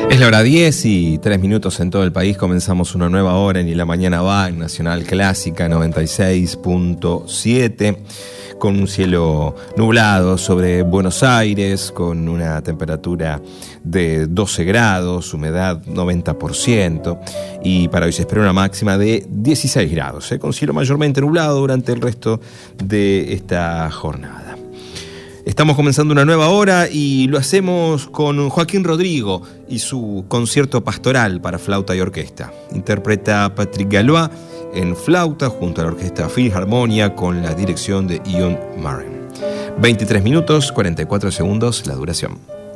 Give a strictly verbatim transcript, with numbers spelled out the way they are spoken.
Es la hora diez y tres minutos en todo el país. Comenzamos una nueva hora en Y la Mañana Va en Nacional Clásica noventa y seis punto siete, con un cielo nublado sobre Buenos Aires, con una temperatura de doce grados, humedad noventa por ciento, y para hoy se espera una máxima de dieciséis grados, ¿eh? con cielo mayormente nublado durante el resto de esta jornada. Estamos comenzando una nueva hora y lo hacemos con Joaquín Rodrigo y su concierto pastoral para flauta y orquesta. Interpreta Patrick Galois en flauta junto a la orquesta Philharmonia con la dirección de Ian Maren. veintitrés minutos, cuarenta y cuatro segundos la duración.